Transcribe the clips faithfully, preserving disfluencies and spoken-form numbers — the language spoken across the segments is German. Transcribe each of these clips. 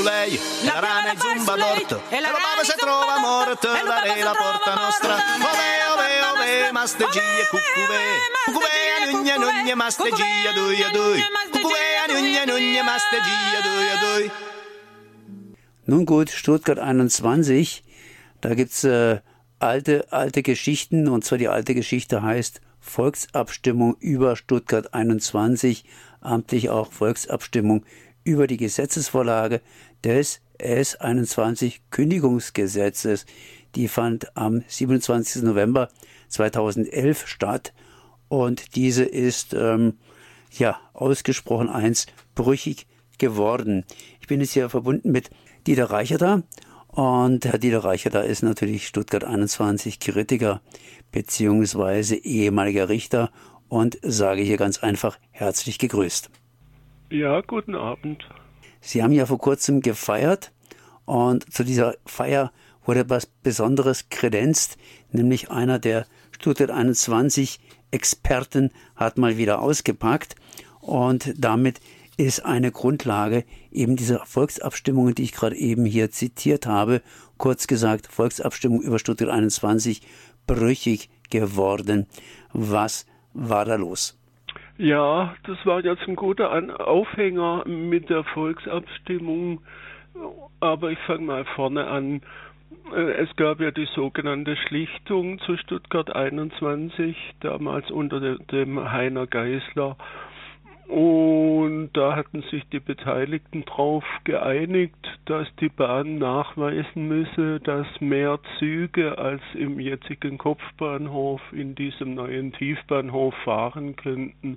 Lei, la rana e zumba d'orto, e la bava se trova morto, dare la porta nostra. Ove, ove, ove, mastegia, cucube, cucube, nugne, nugne, mastegia, dui, dui, cucube, nugne, nugne, mastegia, dui, dui. Nun gut, Stuttgart einundzwanzig, da gibt's äh, alte, alte Geschichten, und zwar die alte Geschichte heißt Volksabstimmung über Stuttgart einundzwanzig, amtlich auch Volksabstimmung über die Gesetzesvorlage des S einundzwanzig Kündigungsgesetzes. Die fand am siebenundzwanzigsten November zweitausendelf statt, und diese ist ähm, ja ausgesprochen eins brüchig geworden. Ich bin jetzt hier verbunden mit Dieter Reicherter, und Herr Dieter Reicherter ist natürlich Stuttgart einundzwanzig Kritiker beziehungsweise ehemaliger Richter, und sage hier ganz einfach herzlich gegrüßt. Ja, guten Abend. Sie haben ja vor kurzem gefeiert, und zu dieser Feier wurde etwas Besonderes kredenzt, nämlich einer der Stuttgart einundzwanzig Experten hat mal wieder ausgepackt, und damit ist eine Grundlage eben dieser Volksabstimmungen, die ich gerade eben hier zitiert habe, kurz gesagt Volksabstimmung über Stuttgart einundzwanzig, brüchig geworden. Was war da los? Ja, das war jetzt ein guter Aufhänger mit der Volksabstimmung, aber ich fange mal vorne an. Es gab ja die sogenannte Schlichtung zu Stuttgart einundzwanzig, damals unter dem Heiner Geisler. Und da hatten sich die Beteiligten darauf geeinigt, dass die Bahn nachweisen müsse, dass mehr Züge als im jetzigen Kopfbahnhof in diesem neuen Tiefbahnhof fahren könnten.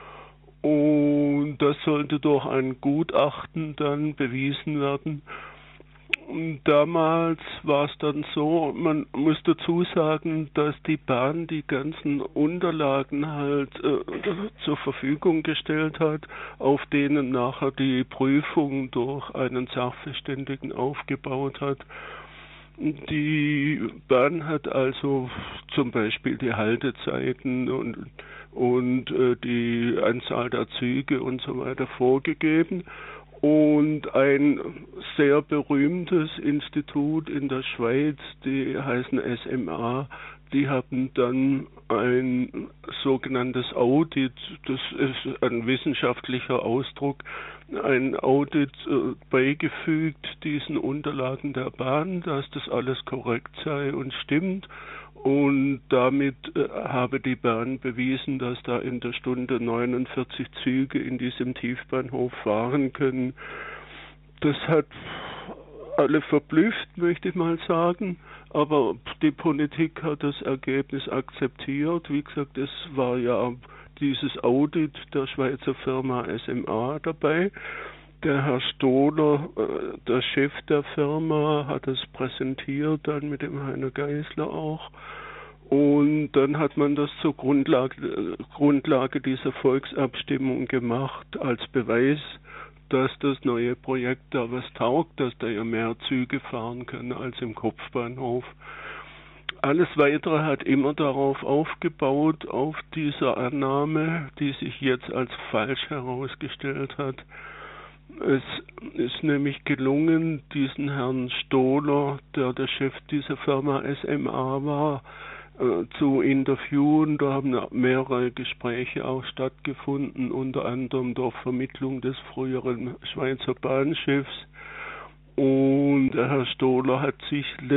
Und das sollte durch ein Gutachten dann bewiesen werden. Und damals war es dann so, man muss dazu sagen, dass die Bahn die ganzen Unterlagen halt äh, zur Verfügung gestellt hat, auf denen nachher die Prüfung durch einen Sachverständigen aufgebaut hat. Die Bahn hat also zum Beispiel die Haltezeiten und, und äh, die Anzahl der Züge und so weiter vorgegeben. Und ein sehr berühmtes Institut in der Schweiz, die heißen S M A, die haben dann ein sogenanntes Audit, das ist ein wissenschaftlicher Ausdruck, ein Audit äh, beigefügt diesen Unterlagen der Bahn, dass das alles korrekt sei und stimmt. Und damit äh, habe die Bahn bewiesen, dass da in der Stunde neunundvierzig Züge in diesem Tiefbahnhof fahren können. Das hat alle verblüfft, möchte ich mal sagen. Aber die Politik hat das Ergebnis akzeptiert. Wie gesagt, es war ja dieses Audit der Schweizer Firma S M A dabei. Der Herr Stohler, der Chef der Firma, hat es präsentiert, dann mit dem Heiner Geisler auch. Und dann hat man das zur Grundlage, Grundlage dieser Volksabstimmung gemacht, als Beweis, dass das neue Projekt da was taugt, dass da ja mehr Züge fahren können als im Kopfbahnhof. Alles Weitere hat immer darauf aufgebaut, auf dieser Annahme, die sich jetzt als falsch herausgestellt hat. Es ist nämlich gelungen, diesen Herrn Stohler, der der Chef dieser Firma S M A war, äh, zu interviewen. Da haben mehrere Gespräche auch stattgefunden, unter anderem durch Vermittlung des früheren Schweizer Bahnchefs. Und der Herr Stohler hat sich